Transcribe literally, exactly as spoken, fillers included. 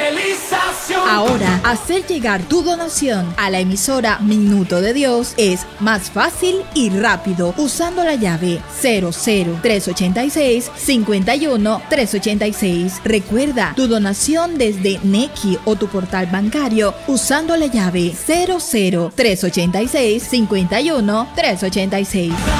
Evangelización. Ahora, hacer llegar tu donación a la emisora Minuto de Dios es más fácil y rápido usando la llave cero cero tres ochenta y seis cincuenta y uno trescientos ochenta y seis. Recuerda tu donación desde Nequi o tu portal bancario usando la llave cero cero tres ochenta y seis cincuenta y uno trescientos ochenta y seis.